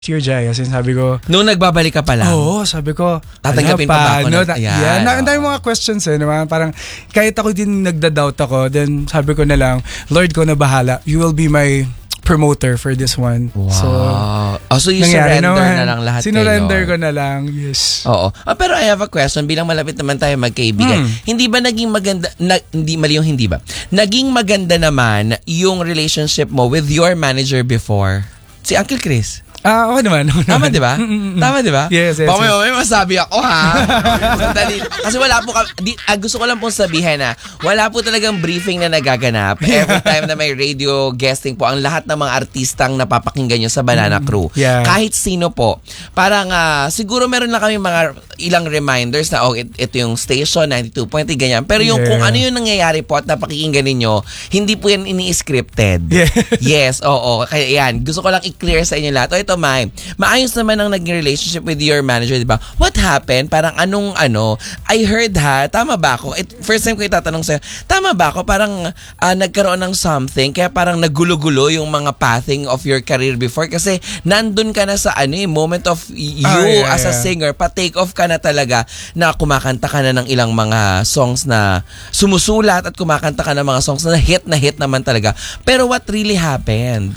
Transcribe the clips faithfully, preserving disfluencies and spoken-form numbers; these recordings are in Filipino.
Dear Jai, as in sabi ko, nung nagbabalik ka pa lang? Oo, sabi ko, tatanggapin pa ba ako? No, na, yan, yan. Ang dami mga questions eh, naman. Parang kahit ako din nagda-doubt ako, then sabi ko na lang, Lord ko na bahala, you will be my promoter for this one. Wow. So, oh, so you surrender naman, na lang lahat kay Lord. Sinurrender ko na lang, yes. Oo. Oh, pero I have a question, bilang malapit naman tayo magkaibigan. Hmm. Hindi ba naging maganda, na, hindi, mali yung hindi ba? Naging maganda naman yung relationship mo with your manager before? Si Uncle Chris? Ah, okay naman. Okay Tama, di ba? Tama, di ba? Yes, yes. Baka yes. may masabi ako, ha? Sandali. Kasi wala po, di, ah, gusto ko lang pong sabihin na wala po talagang briefing na nagaganap. Every time na may radio guesting po, ang lahat ng mga artistang napapakinggan nyo sa Banana Crew. Yeah. Kahit sino po. Parang, uh, siguro meron lang kami mga ilang reminders na, oh, it, ito yung station, ninety-two point three, ganyan. Pero yung yeah. kung ano yung nangyayari po at napakinggan ninyo, hindi po yan ini-scripted. Yeah. Yes, oo. Kaya yan, gusto ko lang i-clear sa inyo lahat. O, ito, Mai, maayos naman ang naging relationship with your manager, di ba? What happened? Parang anong ano? I heard ha, tama ba ako? It, first time ko itatanong sa'yo, tama ba ako? Parang uh, nagkaroon ng something, kaya parang nagulo-gulo yung mga pathing of your career before kasi nandun ka na sa ano eh, moment of you oh, yeah, as a yeah. singer, pa-take off ka na talaga na kumakanta ka na ng ilang mga songs na sumusulat at kumakanta ka ng mga songs na hit na hit naman talaga. Pero what really happened?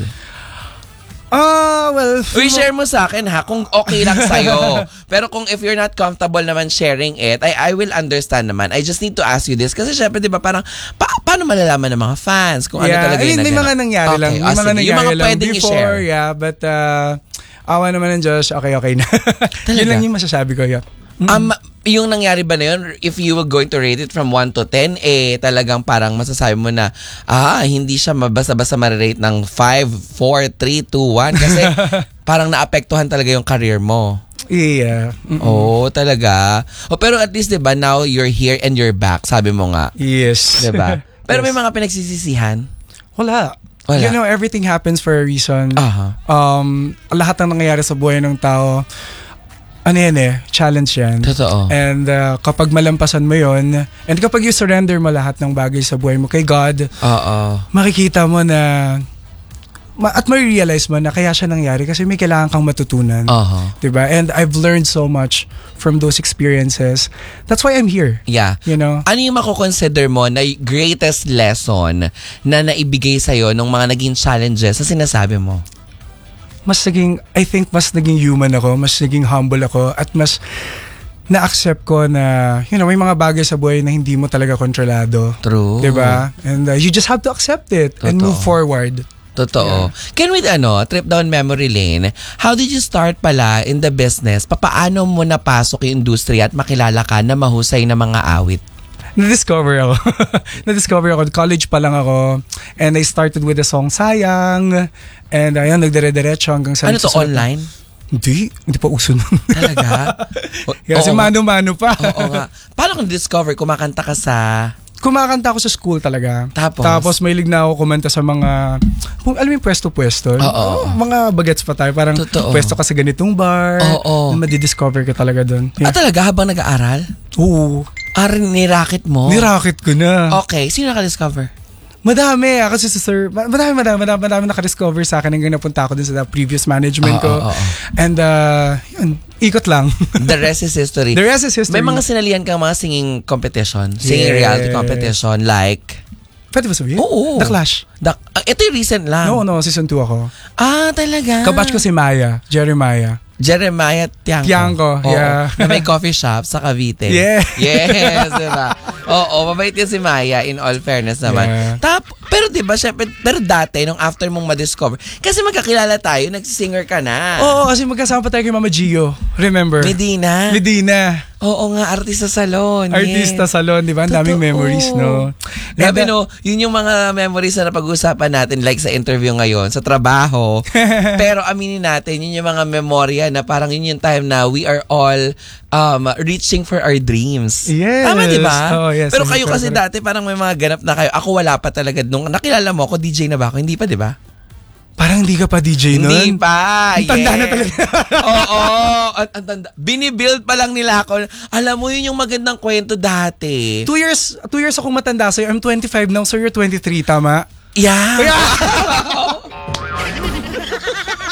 Ah, uh, well... Uy, share mo sa akin ha, kung okay lang sa'yo. Pero kung if you're not comfortable naman sharing it, I, I will understand naman. I just need to ask you this. Kasi syempre, di ba, parang, pa, paano malalaman ng mga fans kung yeah, ano talaga yung may naganap? mga nangyari okay. lang. May Oh, mga sige. nangyari yung mga lang pwedeng before, i-share. Yeah, but, uh, awa naman ng Diyos, okay, okay na. Yun lang yung masasabi ko, yeah. Mm-hmm. Um, yung nangyari ba na yun, if you were going to rate it from one to ten, eh talagang parang masasabi mo na, ah, hindi siya basta-basta ma-rate ng five, four, three, two, one kasi parang naapektuhan talaga yung career mo. Yeah. Mm-mm. Oh, talaga. Oh, pero at least, diba, now you're here and you're back, sabi mo nga. Yes. Diba? Pero yes. may mga pinagsisisihan? Wala. Wala. You know, everything happens for a reason. Uh-huh. Um, lahat ng nangyayari sa buhay ng tao, ano yan eh, challenge yan. Totoo. And uh, kapag malampasan mo yon, and kapag you surrender mo lahat ng bagay sa buhay mo kay God, Oo. makikita mo na, ma- at ma-realize mo na kaya siya nangyari kasi may kailangan kang matutunan. Uh-huh. Diba? And I've learned so much from those experiences. That's why I'm here. Yeah. You know? Ano yung mako-consider mo na greatest lesson na naibigay sa'yo nung mga naging challenges sa sinasabi mo? Mas naging, I think mas naging human ako, mas naging humble ako, at mas na-accept ko na, you know, may mga bagay sa buhay na hindi mo talaga kontrolado. True. Diba? And uh, you just have to accept it and Totoo. move forward. Totoo. Yeah. Can we, ano, trip down memory lane, how did you start pala in the business? Papaano mo napasok yung industriya at makilala ka na mahusay na mga awit? Na-discover ako. Na-discover ako. College pa lang ako. And I started with the song Sayang. And ayun, nagdire-diretso hanggang sa... Ano to, online? Hindi. Hindi pa uso nun. Talaga? Kasi mano-mano pa. Oo nga. Paano kung discover, kumakanta ka sa... Kumakanta ako sa school talaga. Tapos? Tapos mahilig na ako kumanta sa mga, kung alam mo yung pwesto-pwesto. Oo. Mga bagets pa tayo. Parang Totoo. pwesto ka sa ganitong bar. Oo. Madidiscover ka talaga doon. Yeah. Ah, talaga? Habang nag-aaral? Oo. Ah, ni-racket mo? Ni-racket ko na. Okay. Sino naka-discover? Madami. Ako si Sir, madami, madami, madami, madami naka-discover sa akin hanggang napunta ako din sa previous management ko. Oh, oh, oh. And, uh, yun, ikot lang. The rest is history. The rest is history. May mga sinalihan kang mga singing competition, singing Yeah. reality competition, like... Pwede ba sabihin? Oo. The Clash. The, uh, ito yung recent lang. No, no, season two ako. Ah, talaga? Kabatch ko si Maya, Jeremiah. Jeremiah Tiangco. Tiangco, yeah. Na may coffee shop sa Cavite. Yeah. Yes, diba? Oo, mabait yan si Maya, in all fairness naman. Yeah. Tap, pero diba, syempre, pero dati, nung after mong ma-discover, kasi magkakilala tayo, nagsisinger ka na. Oo, kasi magkasama pa tayo kay Mama Gio. Remember? Medina. Medina. Oo nga, artista salon. Artista yes. salon, di ba? Ang daming Totoo. memories, no? Grabe, no? Yun yung mga memories na napag-uusapan natin, like sa interview ngayon, sa trabaho. Pero aminin natin, yun yung mga memorya na parang yun yung time na we are all um, reaching for our dreams. Yes. Tama, di ba? Oh, yes. Pero kayo Correct. kasi dati parang may mga ganap na kayo. Ako wala pa talaga. Nung nakilala mo ako, D J na ba ako? Hindi pa, di ba? Parang hindi ka pa D J nun? Hindi pa. Ang tanda yes. na talaga. Oo. Ang, ang tanda. Binibuild pa lang nila ako. Alam mo, yun yung magandang kwento dati. Two years, two years akong matanda sa'yo. I'm twenty-five now, so you're twenty-three, tama? Yeah. Yeah.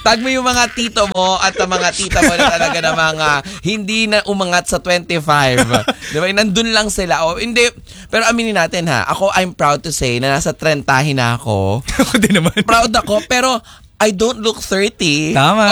Tag mo yung mga tito mo at ang mga tita mo na talaga na mga hindi na umangat sa twenty-five. Di ba? Nandun lang sila. O, hindi. Pero aminin natin ha, ako I'm proud to say na nasa trentahin na ako. Ako din naman. Proud ako, pero I don't look thirty. Tama.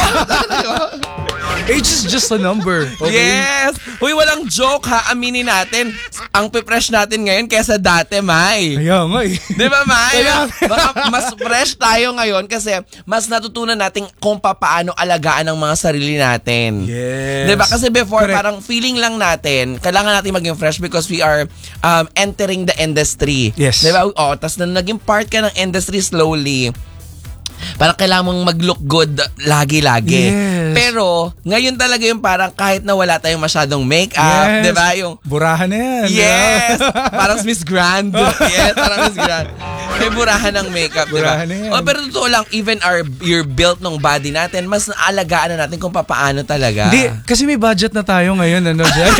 Oh, Age is just a number. Okay? yes! Huy, walang joke ha. Aminin natin, ang pe-fresh natin ngayon kesa dati, Mai. Kaya nga eh. Di ba, Mai? Kaya- Baka mas fresh tayo ngayon kasi mas natutunan natin kung paano alagaan ang mga sarili natin. Yes. Di ba? Kasi before, Correct. parang feeling lang natin, kailangan natin maging fresh because we are um, entering the industry. Yes. Di ba? O, tas na naging part ka ng industry slowly, parang kailangan mong mag-look good lagi-lagi. Yes. Pero, ngayon talaga yung parang kahit na wala tayong masyadong makeup, Yes. di ba? Yung, Burahan na yan. yes! Parang Miss Grand. Yes, parang Miss Grand. May burahan ng makeup, di ba? Burahan na yan. Oh, pero totoo lang, even our your built ng body natin, mas naalagaan na natin kung paano talaga. Hindi, kasi may budget na tayo ngayon, ano, Jack?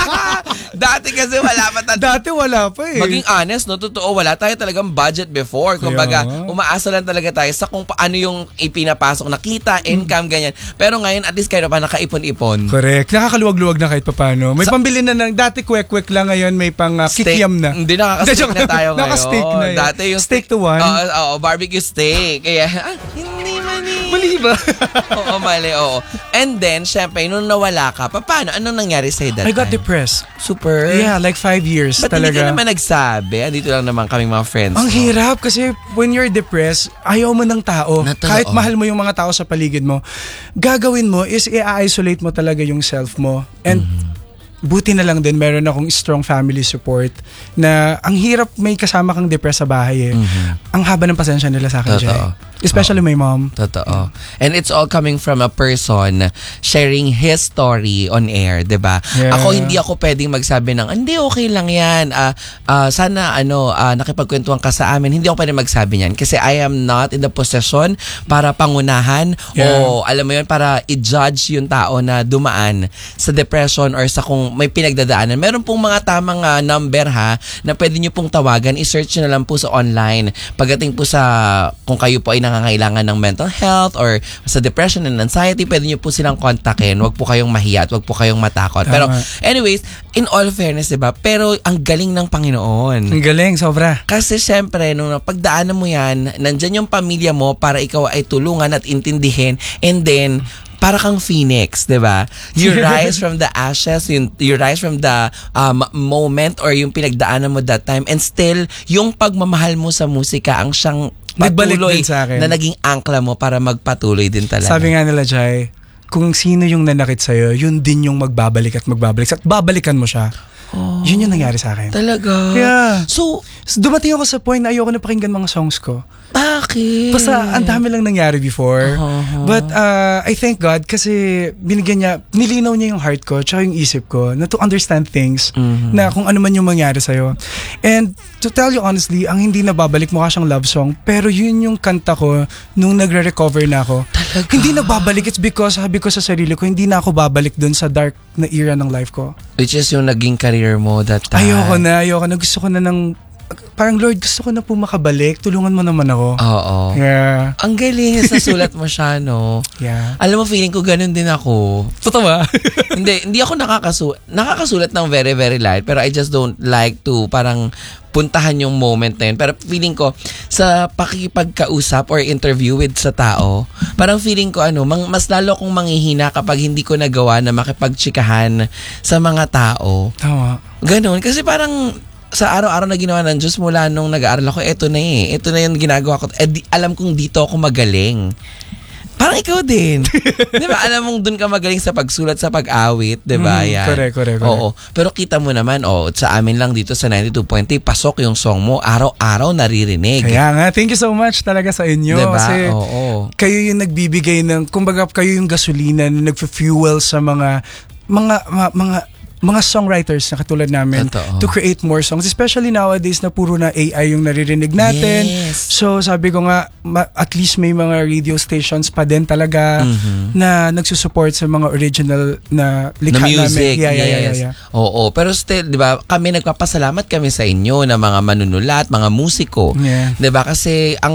Dati kasi wala pa tayo. Dati wala pa eh. Maging honest, no? Totoo, wala tayo talagang budget before. Kumbaga, Kaya nga. umaasa lang talaga tayo sa kung paano yung ipinapasok na kita, income, ganyan. Pero ngayon, at least kayo pa nakaipon-ipon. Correct. Nakakaluwag-luwag na kahit papano. May pambili na ng, dati kwek-kwek lang ngayon, may pang uh, kikiam na. Hindi, nakaka-steak na tayo ngayon. Naka-steak na yun. Dati yung steak to one. Oo, oo, barbecue steak. Kaya, ah, hindi mali. Mali ba? Oo, mali, oo. And then, syempre, nung nawala ka, pa- paano? Anong nangyari sa'yo that I got time? depressed. Super. Yeah, like five years Ba't talaga. hindi ka naman nagsabi? Andito lang naman kaming mga friends. Ang mo. hirap kasi when you're depressed, ayaw mo ng tao. Na totoo. Kahit mahal mo yung mga tao sa paligid mo, gagawin mo is i-isolate mo talaga yung self mo. And buti na lang din meron akong strong family support na ang hirap may kasama kang depressed sa bahay eh. Ang haba ng pasensya nila sa akin, Totoo. Jay. Especially my mom. Totoo. And it's all coming from a person sharing his story on air, 'di ba? Yeah. Ako hindi ako pwedeng magsabi ng hindi okay lang 'yan. Ah ah, sana ano ah, nakipagkwentuhan ka sa amin. Hindi ako pwedeng magsabi niyan kasi I am not in the position para pangunahan Yeah. o alam mo 'yun para i-judge yung tao na dumaan sa depression or sa kung may pinagdadaanan. Meron pong mga tamang ah, number ha na pwede niyo pong tawagan. I-search niyo na lang po sa online. Pagdating po sa kung kayo po ay nangangailangan ng mental health or sa depression and anxiety, pwede nyo po silang kontakin. Huwag po kayong mahiya at huwag po kayong matakot. Tama. Pero anyways, in all fairness, diba? Pero ang galing ng Panginoon. Ang galing, sobra. Kasi syempre, nung pagdaanan mo yan, nandyan yung pamilya mo para ikaw ay tulungan at intindihin, and then, para kang phoenix, di ba? You rise from the ashes, you, you rise from the um, moment or yung pinagdaanan mo that time, and still, yung pagmamahal mo sa musika ang siyang Nagbalik patuloy din sa akin. na naging angkla mo para magpatuloy din talaga. Sabi nga nila, Jai, kung sino yung nanakit sa'yo, yun din yung magbabalik at magbabalik. At babalikan mo siya. Oh, Yun yung nangyari sa akin. talaga? Yeah. So, So, dumating ako sa point na ayoko na pakinggan mga songs ko. bakit? Basta ang dami lang nangyari before. Uh-huh. But uh, I thank God kasi binigyan niya, nilinaw niya yung heart ko tsaka yung isip ko na to understand things Mhm. na kung ano man yung mangyari sa'yo. And to tell you honestly, ang hindi nababalik mukha siyang love song pero yun yung kanta ko nung nagre-recover na ako. Talaga? Hindi nagbabalik. It's because sabi ko sa sarili ko, hindi na ako babalik dun sa dark na era ng life ko. Which is yung naging career mo that time. Ayoko na, ayoko na. Gusto ko na ng, parang Lord, gusto ko na po makabalik. Tulungan mo naman ako. Oo. Yeah. Ang galing, nasulat mo siya, no? Yeah. Alam mo, feeling ko ganun din ako. Totoo ba? hindi, hindi ako nakakasulat. Nakakasulat ng very, very light, pero I just don't like to parang puntahan yung moment na yun. Pero feeling ko, sa pakikipagkausap or interview with sa tao, parang feeling ko, ano, mang, mas lalo kong manghihina kapag hindi ko nagawa na makipagtsikahan sa mga tao. Tama. Ganun. Kasi parang, sa araw-araw na ginawa ng Diyos mula nung nag-aaral ako, eto na eh. Eto na yung ginagawa ko. Eh, di, alam kong dito ako magaling. Parang ikaw din. Di ba? Alam mong dun ka magaling sa pagsulat, sa pag-awit. Di ba? Mm, Yan. correct, correct, correct. Oo. Pero kita mo naman, oh, sa amin lang dito sa ninety-two point three, pasok yung song mo. Araw-araw naririnig. Kaya nga, thank you so much talaga sa inyo. Di ba? Kasi Oo. kayo yung nagbibigay ng, kumbaga kayo yung gasolina na nagfu-fuel sa mga, mga, mga, mga mga songwriters na katulad namin Totoo. to create more songs, especially nowadays na puro na A I yung naririnig natin. Yes. So sabi ko nga, ma- at least may mga radio stations pa din talaga Mhm. na nagsusupport sa mga original na likha Na music. namin. Yeah, yeah, yes. yeah, yeah, yeah. Oo. Pero still, di ba, kami nagpapasalamat kami sa inyo na mga manunulat, mga musiko. Yeah. 'Di ba? Kasi ang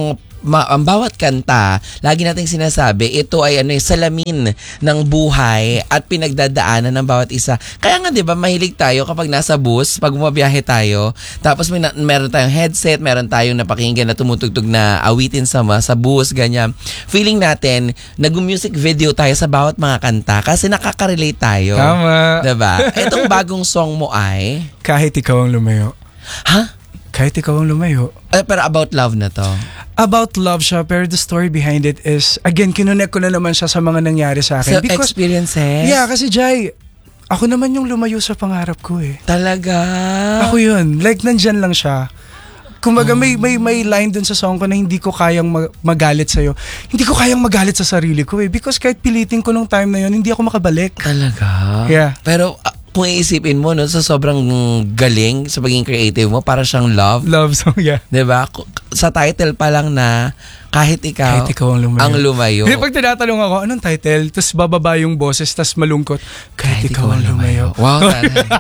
ma- ang bawat kanta, lagi nating sinasabi, ito ay ano, eh, salamin ng buhay at pinagdadaanan ng bawat isa. Kaya nga 'di ba, mahilig tayo kapag nasa bus, pag bumabiyahe tayo, tapos may na- meron tayong headset, meron tayong napakinggan na tumutugtog na awitin sa sa bus, ganyan. Feeling natin, nag-music video tayo sa bawat mga kanta kasi nakaka-relate tayo. Tama. 'Di ba? Itong bagong song mo ay Kahit ikaw ang lumayo. ha? Kahit ikaw ang lumayo. Eh, pero about love na to. About love siya, pero the story behind it is, again, kinunek ko na naman siya sa mga nangyari sa Sa akin. Because, experiences? yeah, kasi Jai, ako naman yung lumayo sa pangarap ko eh. Talaga? Ako yun. Like, nandyan lang siya. Kumbaga, may, may, may line dun sa song ko na hindi ko kayang mag- magalit sa'yo. Hindi ko kayang magalit sa sarili ko eh. Because kahit pilitin ko nung time na yun, hindi ako makabalik. Talaga? Yeah. Pero uh, kung iisipin mo, no, sa sobrang galing sa pagiging creative mo, para siyang love. Love song, yeah. Diba? K- Sa title pa lang na kahit ikaw, Kahit ikaw ang lumayo. ang lumayo. Hindi, pag tinatanong ako, anong title? Tapos bababa yung boses, tapos malungkot. Kahit, ikaw ang lumayo. Wow, talaga.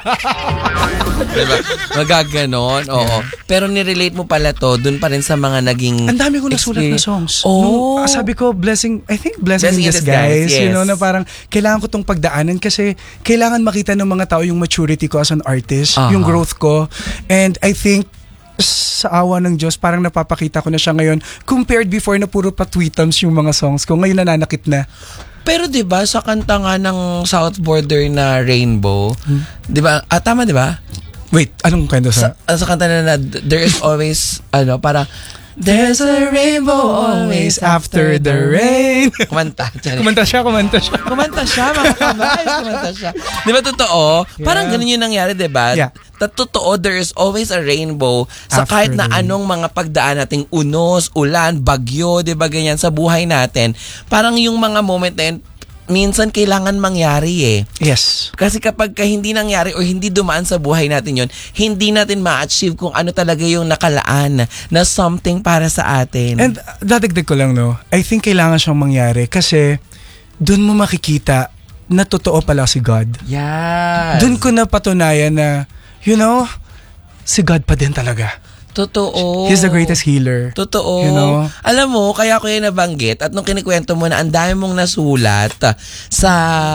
Diba? Magaganon, oo. Pero nirelate mo pala to, dun pa rin sa mga naging Ang dami ko nasulat na experience. songs. Oh. Nung, ah, sabi ko, blessing, I think blessing, Blessing in in disguise. disguise, You know, yes. na parang kailangan ko tong pagdaanan kasi kailangan makita ng mga tao yung maturity ko as an artist, Aha. yung growth ko. And I think, sa awa ng Diyos, parang napapakita ko na siya ngayon compared before na puro pa-tweetums yung mga songs ko. Ngayon nananakit na. Pero 'di ba sa kanta nga ng South Border na Rainbow, Hmm. 'di ba? Ah, tama 'di ba? Wait, anong kwento Sa, sa... sa kanta na, na there is always ano, para there's a rainbow always after the rain. Kumanta. Kumanta. Kumanta siya, kumanta siya. Kumanta siya, mga kamay. Kumanta siya. Di ba totoo? Yeah. Parang ganun yung nangyari, di ba? Yeah. Ta- Totoo, there is always a rainbow sa After kahit na the rain. anong mga pagdaan nating unos, ulan, bagyo, di ba ganyan sa buhay natin. Parang yung mga moment na yun, minsan kailangan mangyari eh. Yes. Kasi kapag ka hindi nangyari o hindi dumaan sa buhay natin yon, hindi natin ma-achieve kung ano talaga yung nakalaan na something para sa atin. And uh, dadagdag ko lang, no, I think kailangan siyang mangyari kasi doon mo makikita na totoo pala si God. yes. Doon ko napatunayan na, you know, si God pa din talaga. Totoo. He's the greatest healer. Totoo. You know? Alam mo, kaya ko yung nabanggit at nung kinikwento mo na ang dami mong nasulat uh, sa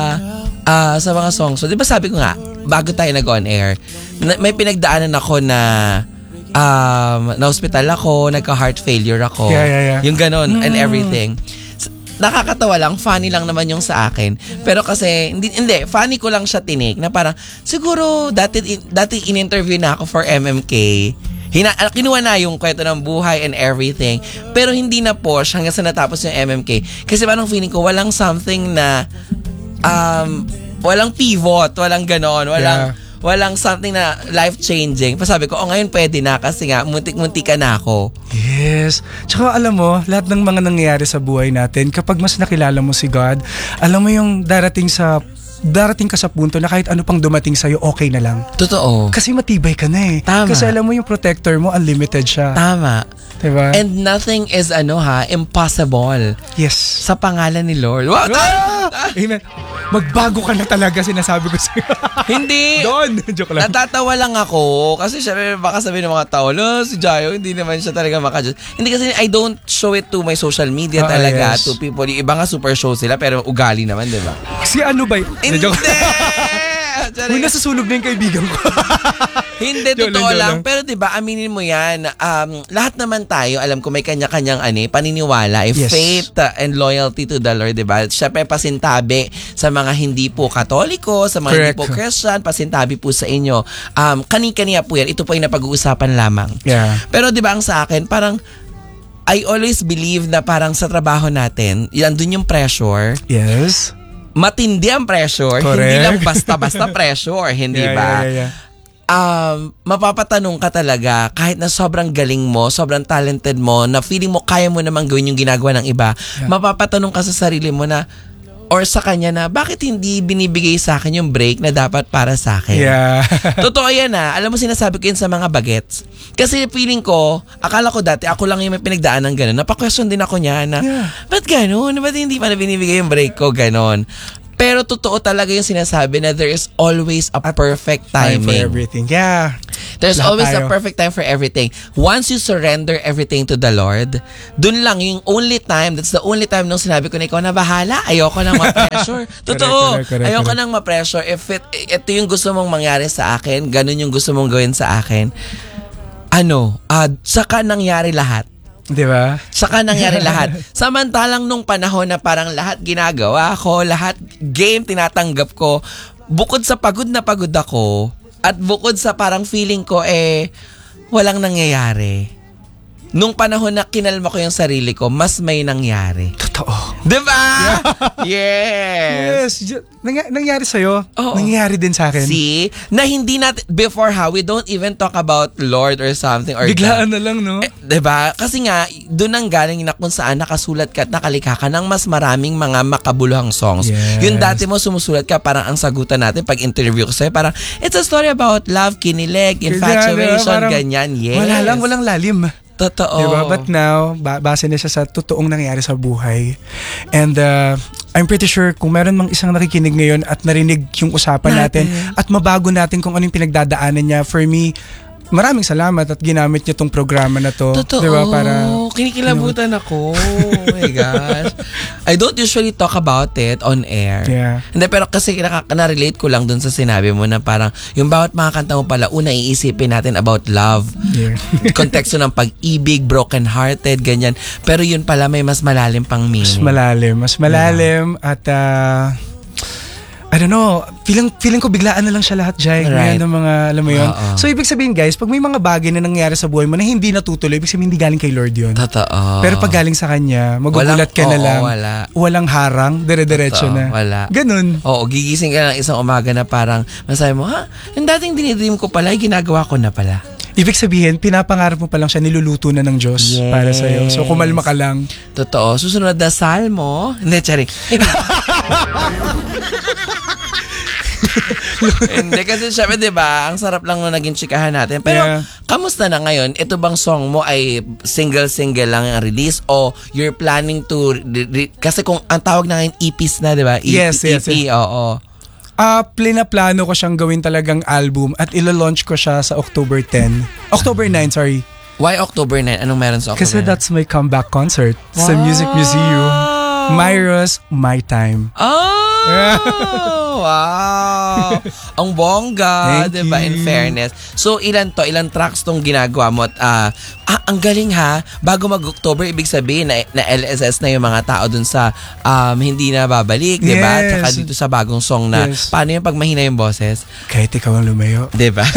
uh, sa mga songs. So, di ba sabi ko nga, bago tayo nag-on air, na, may pinagdaanan ako na um, na-hospital ako, nagka-heart failure ako. Yeah, yeah, yeah. Yung ganon Mm. and everything. S- Nakakatawa lang, funny lang naman yung sa akin. Pero kasi, hindi, hindi funny ko lang siya tinik na parang, siguro, dati, dati in-interview na ako for M M K. Hina, ah, kinuha na yung kwento ng buhay and everything. Pero hindi na push hanggang sa natapos yung M M K. Kasi parang feeling ko, walang something na, um, walang pivot, walang ganon, walang, Yeah. walang something na life-changing. Pasabi ko, oh ngayon pwede na kasi nga, muntik-muntik ka na ako. Yes. Tsaka alam mo, lahat ng mga nangyayari sa buhay natin, kapag mas nakilala mo si God, alam mo yung darating sa darating ka sa punto na kahit ano pang dumating sa'yo, okay na lang. Totoo. Kasi matibay ka na eh. Tama. Kasi alam mo yung protector mo, unlimited siya. Tama. Diba? And nothing is ano ha, impossible. yes. Sa pangalan ni Lord. Wow, Ah! Amen. Magbago ka na talaga, sinasabi ko sa'yo. hindi. Doon. Joke lang. Natatawa lang ako kasi syempre baka sabihin ng mga tao, "Lo, si Jayo, hindi naman siya talaga maka-judge." Hindi kasi I don't show it to my social media Ah, talaga yes. to people. Yung iba nga super show sila pero ugali naman, 'di ba? Si ano ba? y- Hindi. Joke. Sorry. Uy, nasusunog na yung kaibigan ko. Hindi, Joke totoo lang, joke lang. lang. Pero 'di ba, aminin mo 'yan. Um, lahat naman tayo, alam ko may kanya-kanyang ani, paniniwala, eh, Yes. faith uh, and loyalty to the Lord, 'di ba? Syempre pasintabi sa mga hindi po Katoliko, sa mga hindi Correct. po Christian, pasintabi po sa inyo. Um, kani-kaniya po 'yan. Ito po ay napag-uusapan lamang. Yeah. Pero 'di ba ang sa akin, parang I always believe na parang sa trabaho natin, yan dun yung pressure. Yes. Matindi ang pressure, hindi Correct. lang basta-basta pressure, hindi Yeah, ba? yeah, yeah, yeah. Um, mapapatanong ka talaga kahit na sobrang galing mo, sobrang talented mo, na feeling mo kaya mo namang gawin yung ginagawa ng iba, Yeah. mapapatanong ka sa sarili mo na or sa kanya na bakit hindi binibigay sa akin yung break na dapat para sa akin? Yeah. Totoo yan ah. Alam mo, sinasabi ko yun sa mga bagets. Kasi feeling ko, akala ko dati, ako lang yung may pinagdaan ng gano'n. Napaka-question din ako niya na, Yeah. ba't gano'n? Ba't hindi pa na binibigay yung break ko? Gano'n. Pero totoo talaga yung sinasabi na there is always a perfect Time for timing. everything. Yeah. There's Lahat always tayo. a perfect time for everything. Once you surrender everything to the Lord, dun lang yung only time, that's the only time nung sinabi ko na ikaw na bahala, ayoko nang ma-pressure. Totoo, correct, correct, ayoko correct. nang ma-pressure. If it, ito yung gusto mong mangyari sa akin, ganun yung gusto mong gawin sa akin, ano, uh, saka nangyari lahat. Di ba? Saka nangyari lahat. Samantalang nung panahon na parang lahat ginagawa ko, lahat game tinatanggap ko, bukod sa pagod na pagod ako, at bukod sa parang feeling ko, eh, walang nangyayari. Nung panahon na kinalma ko yung sarili ko, mas may nangyari. Totoo. Diba? Yes. Yes. J- Nangy- nangyari sa'yo, Oo. nangyari din sa akin. See? Na hindi natin, before ha, we don't even talk about Lord or something. Or Biglaan na lang, no? Eh, diba? Kasi nga, doon ang galing na kung saan nakasulat ka at nakalikha ka ng mas maraming mga makabuluhang songs. Yes. Yung dati mo sumusulat ka, parang ang sagutan natin pag interview ko sa'yo, parang, it's a story about love, kinilig, infatuation, Parang ganyan. Yes. Wala lang, walang lalim. Totoo. Diba? But now, ba- base na siya sa totoong nangyari sa buhay. And uh, I'm pretty sure kung meron mang isang nakikinig ngayon at narinig yung usapan natin, Natin. at mabago natin kung ano yung pinagdadaanan niya, for me, maraming salamat at ginamit niya tong programa na to. Totoo. Diba? Para, kinikilabutan ako. Oh my gosh. I don't usually talk about it on air. Yeah. Hindi, pero kasi naka- na-relate ko lang dun sa sinabi mo na parang yung bawat mga kanta mo pala, una iisipin natin about love. yeah. Konteksto ng pag-ibig, broken-hearted, ganyan. Pero yun pala may mas malalim pang Mas meaning. malalim. Mas malalim at uh, I don't know, feeling, feeling ko biglaan na lang siya lahat, Jai. Right. Ngayon ng mga, alam mo yun. Oo. So, ibig sabihin, guys, pag may mga bagay na nangyari sa buhay mo na hindi natutuloy, ibig sabihin, hindi galing kay Lord yun. Totoo. Pero pag galing sa Kanya, magugulat ka na oo, lang. wala. Walang harang, dire-diretso Totoo, na. wala. Ganun. Oo, gigising ka ng isang umaga na parang masabi mo, ha? Yung dating dinidream ko pala, ginagawa ko na pala. Ibig sabihin, pinapangarap mo pa lang siya, niluluto na ng Diyos Yes. para sa'yo. So, kumalma ka lang. Totoo. Susunod na salmo. Hindi, charing. Hindi, kasi syempre, di ba, ang sarap lang nung naging chikahan natin. Pero, Yeah. kamusta na ngayon? Ito bang song mo ay single-single lang ang release o you're planning to, re- re- kasi kung ang tawag na ngayon, E Ps na, di ba? E P, Yes, yes, E P, oo. Ah, plano ko siyang gawin talagang album at ilo-launch ko siya sa October tenth. October ninth, sorry. Why October ninth? Anong meron sa October Kasi that's my comeback concert sa Wow. Music Museum. Myros, My Time. Oh, wow. Ang bongga, Thank 'di ba? In you. fairness. So ilan to, ilan tracks tong ginagawa mo at ah, ah, ang galing ha. Bago mag-October, ibig sabihin na, na L S S na yung mga tao dun sa um, hindi na babalik, 'di ba? Yes. Tsaka dito sa bagong song na Yes. paano yung pag mahina yung boses, Kahit ikaw ang lumayo. 'di ba?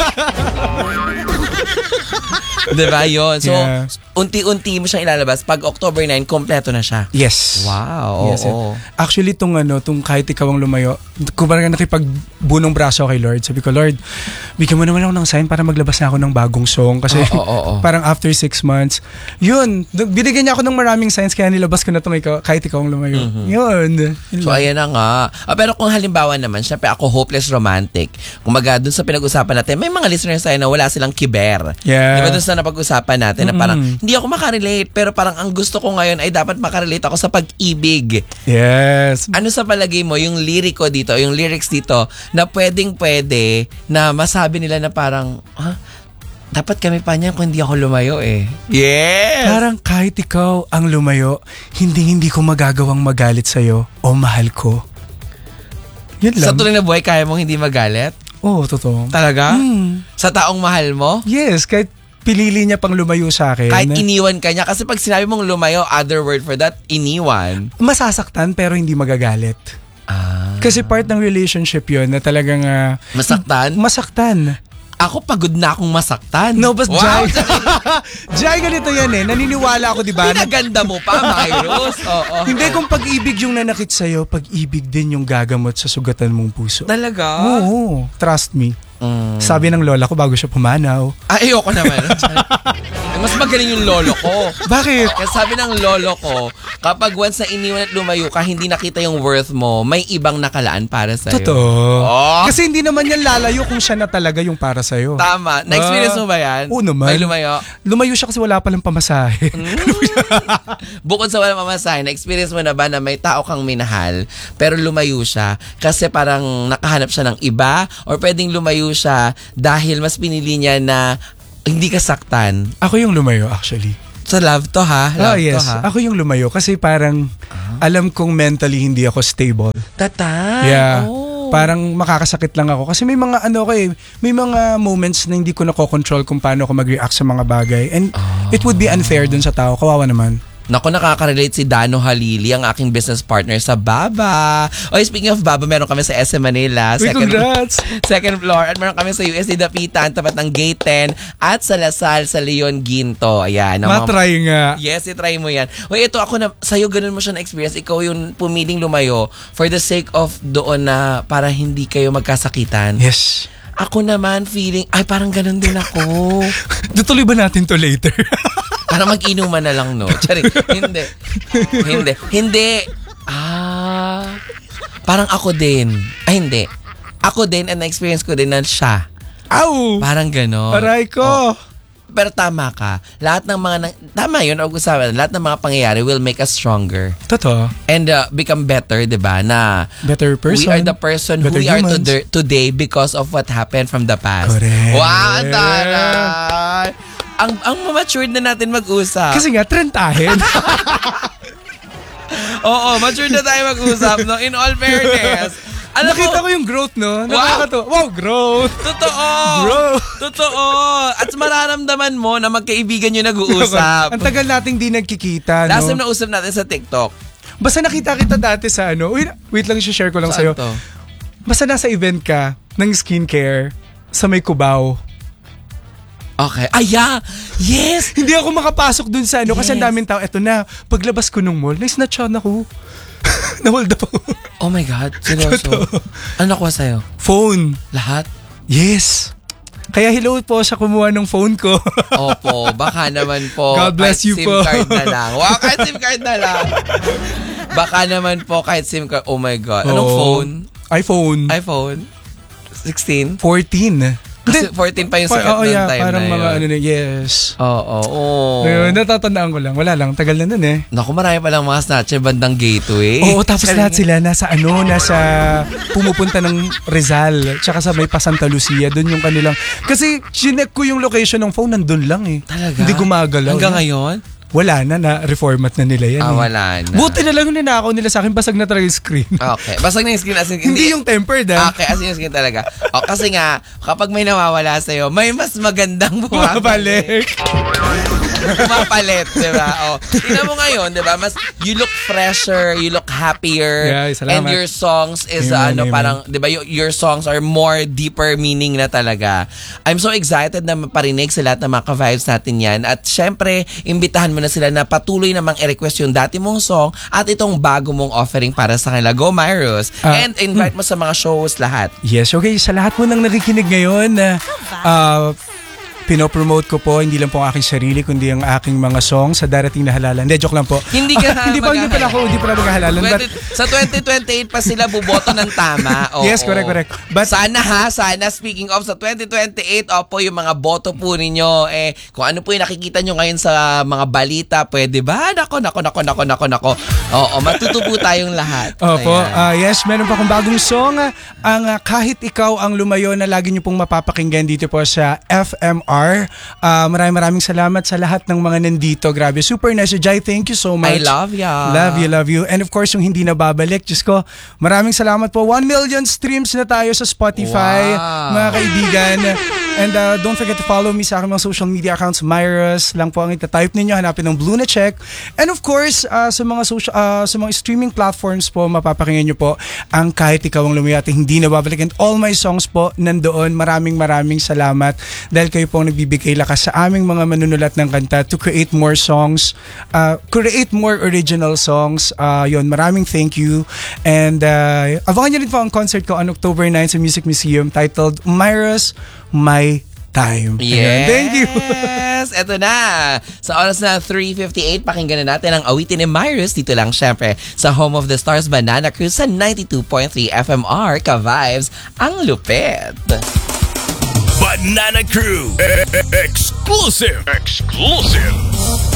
'Di ba 'yon? So Yeah. unti-unti mo siyang ilalabas. Pag October ninth, kompleto na siya. Yes. Wow. Yes, oo. Actually, tong ano, tong kahit ikaw ang lumayo, kumbaga nakipagbunong braso kay Lord. Sabi ko, Lord, bigyan mo naman ako ng sign para maglabas na ako ng bagong song. Kasi Oo, oo, oo. parang after six months, yun, binigyan niya ako ng maraming signs kaya nilabas ko na tong ikaw, kahit ikaw ang lumayo. Yun. Yun So lang. ayan na nga. Ah, pero kung halimbawa naman, syempre ako hopeless romantic. Kumaga dun sa pinag-usapan natin, may mga listeners tayo na wala silang kiber. Yeah. Di ba dun sa napag-usapan natin na parang hindi ako makarelate pero parang ang gusto ko ngayon ay dapat makarelate ako sa pag-ibig. Yes. Ano sa palagay mo yung liriko dito, yung lyrics dito na pwedeng pwede na masabi nila na parang, ha? Dapat kami pa niyan kung hindi ako lumayo eh. Yes! Parang kahit ikaw ang lumayo, hindi hindi ko magagawang magalit sa'yo o mahal ko. Yun lang. Sa tuloy na buhay, kaya mong hindi magalit? Oo, totoo. Talaga? Mm. Sa taong mahal mo? Yes, kahit pilili niya pang lumayo sa akin. Kahit iniwan ka niya. Kasi pag sinabi mong lumayo, other word for that, iniwan. Masasaktan pero hindi magagalit. Ah. Kasi part ng relationship yun na talagang ah, Masaktan? masaktan. Ako pagod na akong masaktan. No, but wow. Jai, Jai, ganito yan eh. Naniniwala ako, di ba? na- Pinaganda mo pa, Myros. Oo. Hindi kung pag-ibig yung nanakit sa'yo, pag-ibig din yung gagamot sa sugatan mong puso. Talaga? Oo, trust me. Mm. Sabi ng lola ko bago siya pumanaw. Ay, ayoko naman. Mas magaling yung lolo ko. Bakit? Kasi sabi ng lolo ko, kapag once na iniwan at lumayo ka, hindi nakita yung worth mo, may ibang nakalaan para sa'yo. Totoo. Oh. Kasi hindi naman yan lalayo kung siya na talaga yung para sa'yo. Tama. Na-experience Ah, mo ba yan? oo naman. May lumayo? Lumayo siya kasi wala palang pamasahe. Bukod sa walang mamasahe, na-experience mo na ba na may tao kang minahal, pero lumayo siya kasi parang nakahanap siya ng iba or pwedeng lumayo lumayo siya dahil mas pinili niya na hindi ka saktan. Ako yung lumayo actually. Sa love to ha? Love oh yes, to, ha? ako yung lumayo kasi parang uh-huh. alam kong mentally hindi ako stable. Tata? Yeah. Oh. Parang makakasakit lang ako kasi may mga ano ko eh, may mga moments na hindi ko nakokontrol kung paano ako mag-react sa mga bagay and oh. it would be unfair dun sa tao. Kawawa naman. Naku, nakaka-relate si Dano Halili, ang aking business partner sa Baba. Oh, speaking of Baba, meron kami sa S M Manila. Uy, second, congrats! Second floor. At meron kami sa U S D Dapitan, tapat ng Gate ten. At sa Lasal, sa Leon Ginto. Ayan. Matry nga. Yes, itry mo yan. Uy, ito ako na, sa'yo ganun mo siya na-experience. Ikaw yung pumiling lumayo for the sake of doon na para hindi kayo magkasakitan. Yes. Ako naman feeling, ay parang ganun din ako. Tutuloy ba natin to later? Para mag-inuman na lang, no? Charing, hindi. Hindi. Hindi. Ah. Parang ako din. Ay, hindi. Ako din, and na-experience ko din na siya. Ow! Parang gano'n. Aray ko! Oh. Pero tama ka. Lahat ng mga, tama yun, usapan, lahat ng mga pangyayari will make us stronger. Totoo. And uh, become better, di ba? Na better person. We are the person who we humans. are to- today because of what happened from the past. Correct. Wow, taray! Ang ang matured na natin mag-usap. Kasi nga, trentahin. Oo, matured na tayo mag-usap, no? In all fairness. Alam Nakita mo, ko yung growth, no? Wow. Nakakatawa. Wow, growth! Totoo! Growth! Totoo! At mararamdaman mo na magkaibigan yung nag-uusap. Ang tagal nating di nagkikita, Last no? time na usap natin sa TikTok. Basta nakita kita dati sa ano. Uy, wait lang, share ko lang Saan sa'yo. to? Basta nasa event ka ng skincare sa may Cubao. Okay. Ay, yeah. Yes! Hindi ako makapasok dun sa ano kasi Yes. ang daming tao. Eto na, paglabas ko nung mall, na-snatchan ako. Nahold up ako. Oh my God. Seryoso. Ano nakuha sa'yo? Phone. Lahat? Yes. Kaya hello po sa kumuha ng phone ko. Opo. Baka naman po. God bless kahit you SIM po. card na lang. Wow, kahit SIM card na lang. Baka naman po kahit SIM card. Oh my God. Anong Oo. phone? iPhone. iPhone? sixteen? fourteen. Kasi fourteen pa yung Pa- sikat oh, ng yeah, time parang na mga yun. ano na, yes. Oo, oo, oo. Ayun, natatandaan ko lang. Wala lang, tagal na nun eh. Naku, marami palang mga snatcher bandang gateway. Oo, tapos lahat sila nasa ano, nasa pumupunta ng Rizal, tsaka sa may pa Santa Lucia, doon yung kanilang, kasi chinek ko yung location ng phone, nandun lang eh. Talaga? Hindi gumagalaw. Hanggang na. ngayon? Wala na, na-reformat na nila yan. Ah, eh. wala na. Buti na lang yung ninakaw nila sa akin, basag na talaga yung screen. Okay. Basag na yung skin. As in, Hindi yung tempered ah. Okay, as in yung skin talaga. O, kasi nga, kapag may nawawala sa'yo, may mas magandang Bumabalik. Pumapalit, di ba? O, tingnan mo ngayon, di ba? Mas, you look fresher, you look happier. Yeah, salamat. And your songs is, Amen, ano, amen. parang, di ba, your, your songs are more deeper meaning na talaga. I'm so excited na maparinig sa lahat ng mga ka-vibes natin yan. At syempre, imbitahan mo na sila na patuloy namang i-request yung dati mong song at itong bago mong offering para sa kanila. Go, Myros! Ah, And invite mo sa mga shows lahat. Yes, okay. Sa lahat mo nang nakikinig ngayon, na uh, pinopromote ko po, hindi lang po ang aking sarili, kundi ang aking mga songs sa darating na halalan. Hindi, joke lang po. Hindi ka na Hindi pa, hindi pala ako, hindi pala maghahalalan. But, Sa twenty twenty-eight pa sila buboto ng tama. Oo. Yes, correct, correct. But- sana ha, sana speaking of sa twenty twenty-eight, opo, yung mga boto po ninyo, eh, kung ano po yung nakikita nyo ngayon sa mga balita, pwede ba? Nako, nako, nako, nako, nako, nako. Oo, matuto po tayong lahat. Opo, Ayan. ah, yes, meron pa akong bagong song. ah, ang ah, Kahit Ikaw ang Lumayo na lagi niyo pong mapapakinggan dito po sa F M R. Ah, maraming maraming salamat sa lahat ng mga nandito. Grabe, super nice. Jai, thank you so much. I love ya. Love you, love you. And of course, yung hindi na babalik, Diyos ko, maraming salamat po. One million streams na tayo sa Spotify, Wow. mga kaibigan. And uh, don't forget to follow me sa aking mga social media accounts. Myros lang po ang itatype ninyo. Hanapin ng Blue na check. And of course, uh, sa mga social, uh, sa mga streaming platforms po, mapapakinggan nyo po ang Kahit Ikaw ang Lumayo at hindi na babalik. And all my songs po nandoon. Maraming maraming salamat dahil kayo po ang nagbibigay lakas sa aming mga manunulat ng kanta to create more songs, uh, create more original songs. Uh, yun, maraming thank you. And uh, abangan nyo rin po ang concert ko on October ninth sa Music Museum titled Myros, My Time. Ayan. Yes. Thank you. Yes. Eto na. Sa oras na three fifty-eight, pakinggan na natin ang awitin ni Myros. Dito lang syempre sa Home of the Stars Banana Cruise sa ninety-two point three F M R. Ka-vibes, ang lupet. Banana Crew. Exclusive. Exclusive.